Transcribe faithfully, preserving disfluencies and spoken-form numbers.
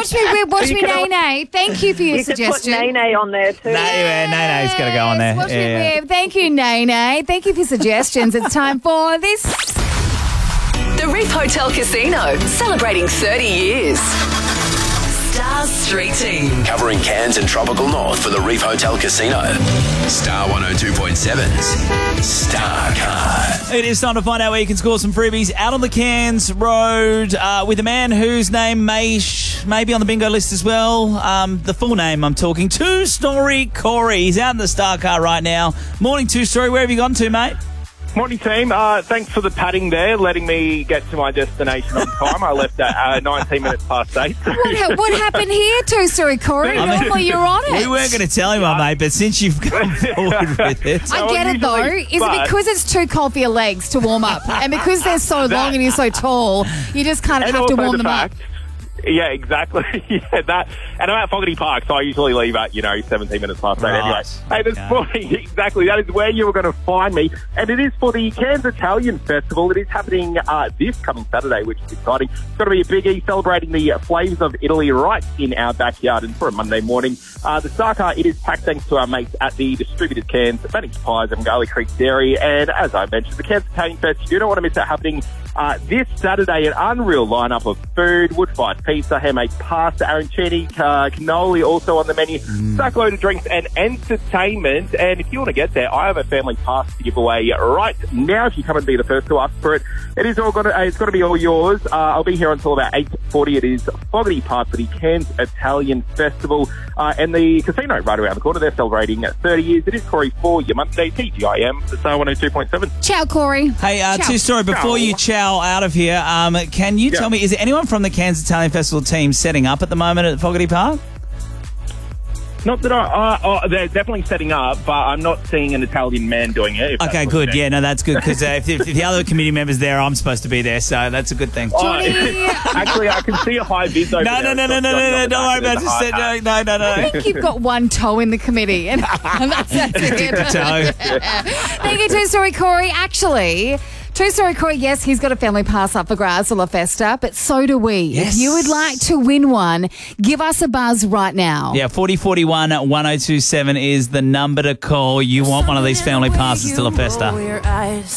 Watch me whip, watch me nay nay. Thank you for your You could put suggestion. Nay Nay on there too. No, yeah, no, no, it's got to go on there. Watch Yeah. me whip. Thank you, nay nay. Thank you for suggestions. It's time for this. The Reef Hotel Casino, celebrating thirty years. Stars Street Team. Covering Cairns and Tropical North for the Reef Hotel Casino. Star one oh two point seven's Star Card. It is time to find out where you can score some freebies out on the Cairns Road uh, with a man whose name may sh- may be on the bingo list as well. Um, the full name I'm talking, Two Story Corey. He's out in the Star Car right now. Morning, Two Story. Where have you gone to, mate? Morning, team. Uh, thanks for the padding there, letting me get to my destination on time. I left at uh, nineteen minutes past eight. What, ha- what happened here, Two Story Corey? I mean, Normally you're on it. We weren't going to tell him, my mate, but since you've come forward with it. I No, get it though. usually- Is it but- because it's too cold for your legs to warm up? And because they're so long and you're so tall, you just kind of And have to also warm the them fact, up? Yeah, exactly. yeah, that. And I'm at Fogarty Park, so I usually leave at, you know, seventeen minutes past eight Right. anyway. Hey, this Okay. morning, exactly, that is where you were going to find me. And it is for the Cairns Italian Festival. It is happening uh, this coming Saturday, which is exciting. It's going to be a biggie, celebrating the flames of Italy right in our backyard. And for a Monday morning, uh, the Star Car, it is packed thanks to our mates at the Distributed Cairns, Bannings Pies and Garlic Creek Dairy. And as I mentioned, the Cairns Italian Fest, you do not want to miss that happening uh, this Saturday. An unreal lineup of food, wood-fired pizza, handmade pasta, arancini, uh, cannoli also on the menu, stack load of drinks and entertainment. And if you want to get there, I have a family pass to give away right now. If you come and be the first to ask for it, it is all going to, uh, it's going to be all yours. Uh, I'll be here until about eight forty. It is Fogarty Park for the Cairns Italian Festival, uh, and the casino right around the corner. They're celebrating thirty years. It is Corey for your Monday T G I M, Star one oh two point seven. Ciao, Corey. Hey, uh, Ciao. Two Story, before Ciao. you chow out of here, um, can you Yeah. tell me, is there anyone from the Cairns Italian Festival team setting up at the moment at Fogarty Park? Not that I, uh, oh, they're definitely setting up, but I'm not seeing an Italian man doing it. if that's Okay, what good. you're Yeah, no, that's good because uh, if, if the other community members there, I'm supposed to be there, so that's a good thing. Oh, Johnny. actually, I can see a high vis over No, no, there. no, no, no, no, no, don't worry about it. Just, uh, no, no, no, I no. think you've got one toe in the committee, and that's, that's it. Toe. Thank you, Two Story Corey. Actually, Two Story Corey, yes, he's got a family pass up for Graz La Festa, but so do we. Yes. If you would like to win one, give us a buzz right now. Yeah, forty forty-one one oh two seven is the number to call. You want one of these family passes to La Festa.